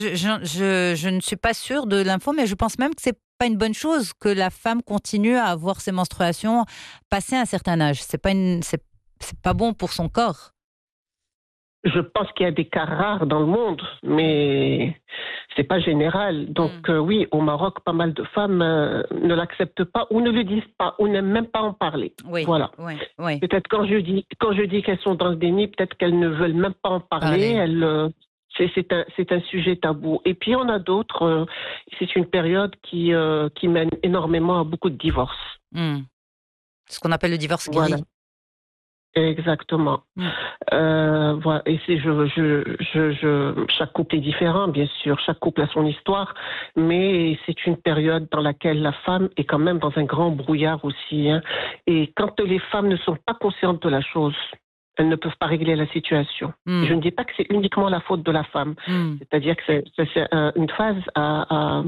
Je ne suis pas sûre de l'info, mais je pense même que c'est pas une bonne chose que la femme continue à avoir ses menstruations passé un certain âge. C'est pas bon pour son corps. Je pense qu'il y a des cas rares dans le monde, mais c'est pas général. Donc oui, au Maroc, pas mal de femmes ne l'acceptent pas ou ne le disent pas ou n'aiment même pas en parler. Oui, Voilà. oui, oui. Peut-être quand je dis qu'elles sont dans le déni, peut-être qu'elles ne veulent même pas en parler. C'est un sujet tabou. Et puis on a d'autres. C'est une période qui mène énormément à beaucoup de divorces. Ce qu'on appelle le divorce gris. Voilà. Exactement. Voilà. Et chaque couple est différent, bien sûr. Chaque couple a son histoire, mais c'est une période dans laquelle la femme est quand même dans un grand brouillard aussi. Hein. Et quand les femmes ne sont pas conscientes de la chose, elles ne peuvent pas régler la situation. Je ne dis pas que c'est uniquement la faute de la femme. C'est-à-dire que c'est une phase à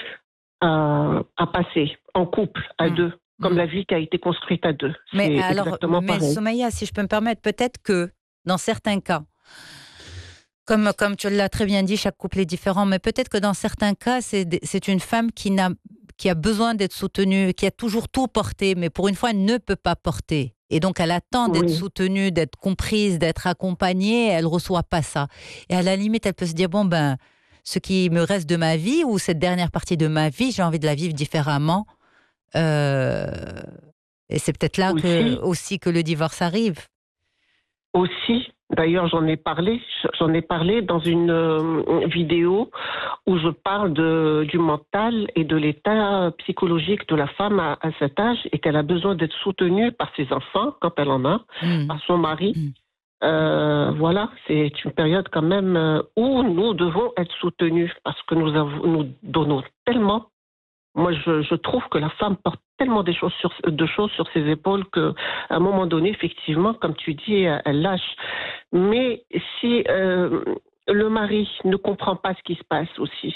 passer en couple, à deux. Comme la vie qui a été construite à deux. Mais alors, pareil. Soumaïa, si je peux me permettre, peut-être que dans certains cas, comme tu l'as très bien dit, chaque couple est différent, mais peut-être que dans certains cas, c'est une femme qui a besoin d'être soutenue, qui a toujours tout porté, mais pour une fois, elle ne peut pas porter. Et donc, elle attend d'être soutenue, d'être comprise, d'être accompagnée, et elle ne reçoit pas ça. Et à la limite, elle peut se dire, ce qui me reste de ma vie, ou cette dernière partie de ma vie, j'ai envie de la vivre différemment. Et c'est peut-être là aussi que le divorce arrive. Aussi, d'ailleurs, j'en ai parlé dans une vidéo où je parle du mental et de l'état psychologique de la femme à cet âge et qu'elle a besoin d'être soutenue par ses enfants quand elle en a, par son mari. Voilà, c'est une période quand même où nous devons être soutenus parce que nous donnons tellement. Moi, je trouve que la femme porte tellement de choses sur ses épaules qu'à un moment donné, effectivement, comme tu dis, elle lâche. Mais si le mari ne comprend pas ce qui se passe aussi,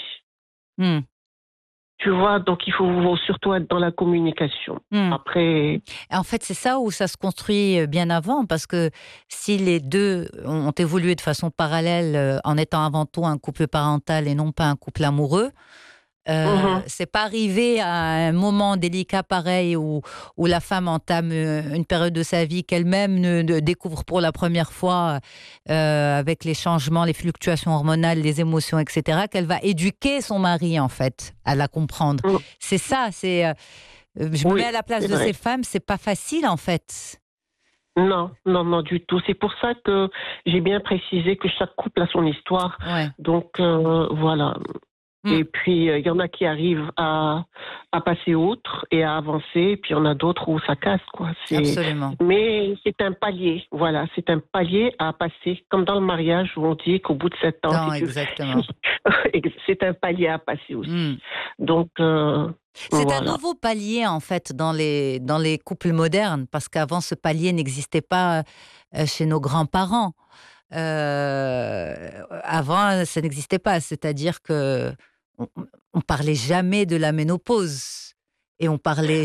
tu vois, donc il faut surtout être dans la communication. Après, en fait, c'est ça où ça se construit bien avant, parce que si les deux ont évolué de façon parallèle en étant avant tout un couple parental et non pas un couple amoureux, c'est pas arrivé à un moment délicat pareil où la femme entame une période de sa vie qu'elle-même ne découvre pour la première fois avec les changements, les fluctuations hormonales, les émotions, etc., qu'elle va éduquer son mari en fait à la comprendre. C'est ça, je me mets à la place de ces femmes, c'est pas facile en fait. Non, du tout. C'est pour ça que j'ai bien précisé que chaque couple a son histoire. Donc voilà. Et puis, il y en a qui arrivent à passer outre et à avancer, et puis il y en a d'autres où ça casse, quoi. Absolument. Mais c'est un palier, voilà, c'est un palier à passer, comme dans le mariage où on dit qu'au bout de 7 ans, non, exactement. c'est un palier à passer aussi. Donc, c'est un nouveau palier, en fait, dans les couples modernes, parce qu'avant, ce palier n'existait pas chez nos grands-parents. Avant, ça n'existait pas, c'est-à-dire que on parlait jamais de la ménopause et on parlait.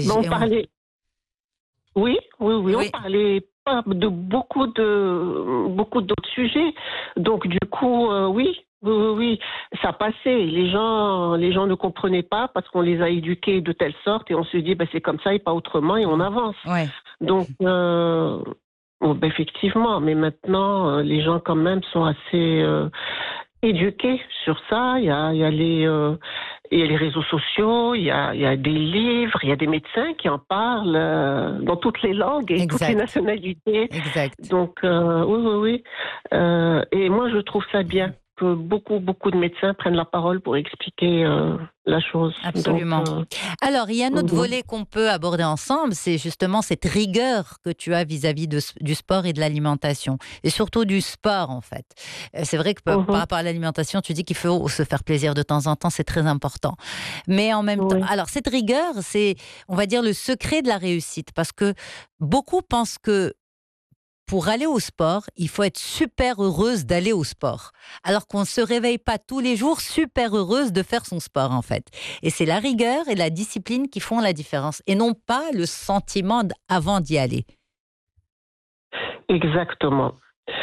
Oui, on parlait pas de beaucoup d'autres sujets. Donc du coup, oui, ça passait. Les gens ne comprenaient pas parce qu'on les a éduqués de telle sorte et on se dit c'est comme ça et pas autrement et on avance. Donc effectivement, mais maintenant les gens quand même sont assez éduqués sur ça. Il y a les réseaux sociaux, il y a des livres, il y a des médecins qui en parlent dans toutes les langues et toutes les nationalités. Exact. Donc oui. Et moi je trouve ça bien que beaucoup de médecins prennent la parole pour expliquer la chose. Absolument. Donc, alors, il y a un autre volet qu'on peut aborder ensemble, c'est justement cette rigueur que tu as vis-à-vis du sport et de l'alimentation. Et surtout du sport, en fait. C'est vrai que par rapport à l'alimentation, tu dis qu'il faut se faire plaisir de temps en temps, c'est très important. Mais en même temps, alors cette rigueur, c'est, on va dire, le secret de la réussite. Parce que beaucoup pensent que pour aller au sport, il faut être super heureuse d'aller au sport. Alors qu'on ne se réveille pas tous les jours super heureuse de faire son sport, en fait. Et c'est la rigueur et la discipline qui font la différence. Et non pas le sentiment avant d'y aller. Exactement.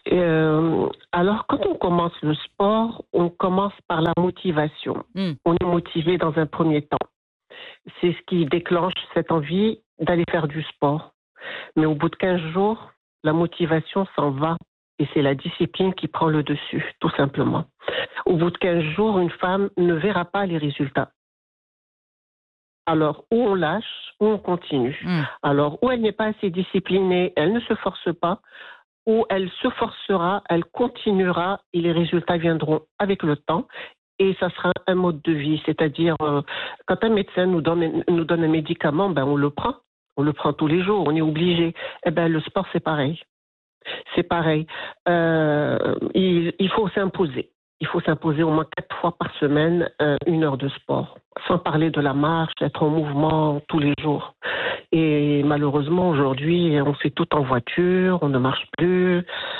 Alors, quand on commence le sport, on commence par la motivation. On est motivé dans un premier temps. C'est ce qui déclenche cette envie d'aller faire du sport. Mais au bout de 15 jours, la motivation s'en va et c'est la discipline qui prend le dessus, tout simplement. Au bout de 15 jours, une femme ne verra pas les résultats. Alors, ou on lâche, ou on continue. Alors, ou elle n'est pas assez disciplinée, elle ne se force pas, ou elle se forcera, elle continuera et les résultats viendront avec le temps. Et ça sera un mode de vie, c'est-à-dire quand un médecin nous donne un médicament, ben on le prend tous les jours, on est obligé. Eh ben le sport c'est pareil, c'est pareil. Il faut s'imposer. Il faut s'imposer au moins 4 fois par semaine 1 heure de sport, sans parler de la marche, être en mouvement tous les jours. Et malheureusement aujourd'hui, on fait tout en voiture, on ne marche plus.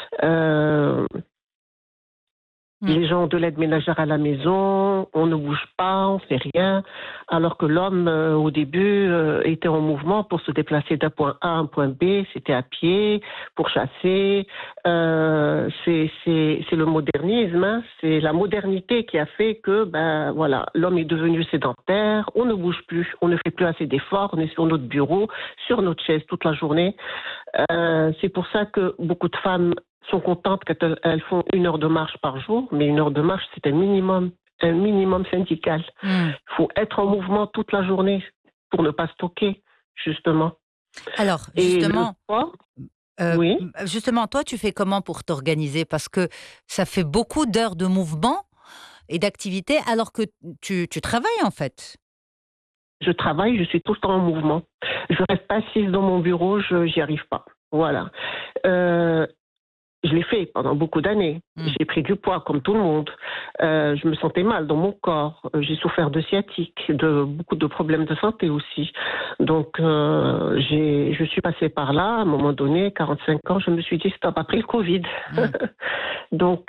Les gens ont de l'aide ménagère à la maison, on ne bouge pas, on fait rien, alors que l'homme, au début, était en mouvement pour se déplacer d'un point A à un point B, c'était à pied, pour chasser. C'est le modernisme, hein, c'est la modernité qui a fait que, ben voilà, l'homme est devenu sédentaire, on ne bouge plus, on ne fait plus assez d'efforts, on est sur notre bureau, sur notre chaise toute la journée. C'est pour ça que beaucoup de femmes sont contentes quand elles font 1 heure de marche par jour, mais 1 heure de marche, c'est un minimum syndical. Il faut être en mouvement toute la journée pour ne pas stocker, justement. Alors, oui. Justement, toi, tu fais comment pour t'organiser? Parce que ça fait beaucoup d'heures de mouvement et d'activité alors que tu travailles, en fait. Je travaille, je suis tout le temps en mouvement. Je reste pas assise dans mon bureau, j'y arrive pas. Voilà. Je l'ai fait pendant beaucoup d'années. J'ai pris du poids comme tout le monde. Je me sentais mal dans mon corps. J'ai souffert de sciatique, de beaucoup de problèmes de santé aussi. Donc, je suis passée par là. À un moment donné, 45 ans, je me suis dit stop, après le Covid. Donc,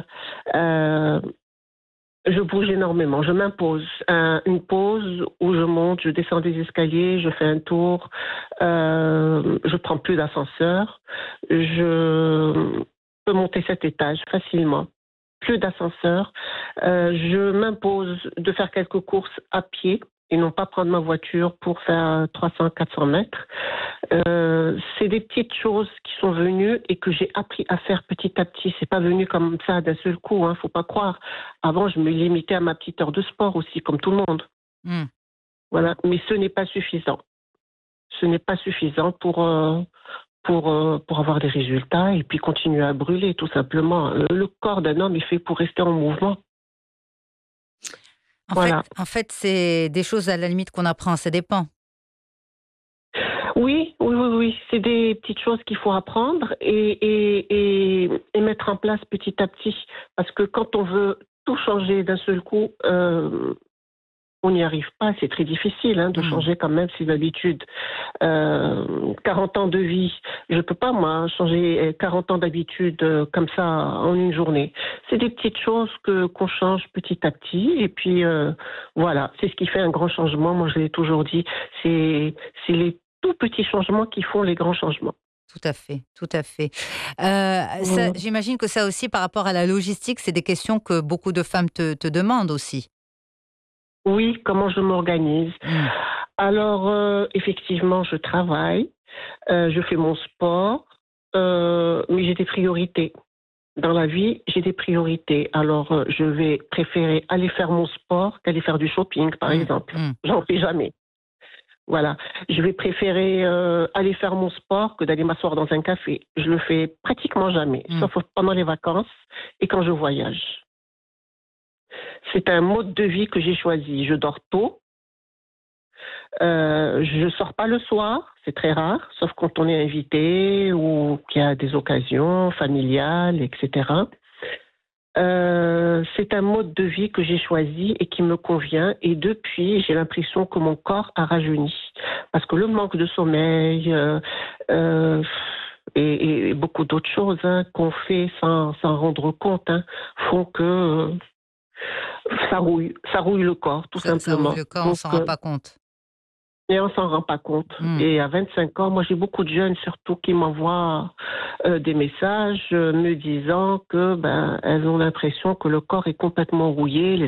je bouge énormément. Je m'impose une pause où je monte, je descends des escaliers, je fais un tour. Je prends plus d'ascenseur. Je peux monter 7 étages facilement. Plus d'ascenseur. Je m'impose de faire quelques courses à pied et non pas prendre ma voiture pour faire 300-400 mètres. C'est des petites choses qui sont venues et que j'ai appris à faire petit à petit. C'est pas venu comme ça d'un seul coup, hein, faut pas croire. Avant, je me limitais à ma petite heure de sport aussi, comme tout le monde. Voilà, mais ce n'est pas suffisant. Ce n'est pas suffisant pour avoir des résultats et puis continuer à brûler, tout simplement. Le corps d'un homme est fait pour rester en mouvement. En fait, c'est des choses à la limite qu'on apprend, ça dépend. Oui. C'est des petites choses qu'il faut apprendre et mettre en place petit à petit. Parce que quand on veut tout changer d'un seul coup, on n'y arrive pas. C'est très difficile de changer quand même ses habitudes. 40 ans de vie, je ne peux pas, moi, changer 40 ans d'habitude comme ça en une journée. C'est des petites choses qu'on change petit à petit. Et puis, voilà, c'est ce qui fait un grand changement. Moi, je l'ai toujours dit, c'est les tout petits changements qui font les grands changements. Tout à fait, tout à fait. J'imagine que ça aussi, par rapport à la logistique, c'est des questions que beaucoup de femmes te demandent aussi. Oui, comment je m'organise. Alors, effectivement, je travaille, je fais mon sport, mais j'ai des priorités. Dans la vie, j'ai des priorités. Alors, je vais préférer aller faire mon sport qu'aller faire du shopping, par exemple. J'en fais jamais. Voilà. Je vais préférer aller faire mon sport que d'aller m'asseoir dans un café. Je le fais pratiquement jamais, sauf pendant les vacances et quand je voyage. C'est un mode de vie que j'ai choisi. Je dors tôt. Je ne sors pas le soir, c'est très rare, sauf quand on est invité ou qu'il y a des occasions familiales, etc. C'est un mode de vie que j'ai choisi et qui me convient. Et depuis, j'ai l'impression que mon corps a rajeuni. Parce que le manque de sommeil et beaucoup d'autres choses qu'on fait sans rendre compte font que ça rouille le corps, tout simplement. Ça rouille le corps, on ne s'en rend pas compte. Et on s'en rend pas compte. Et à 25 ans, moi j'ai beaucoup de jeunes surtout qui m'envoient des messages me disant que elles ont l'impression que le corps est complètement rouillé,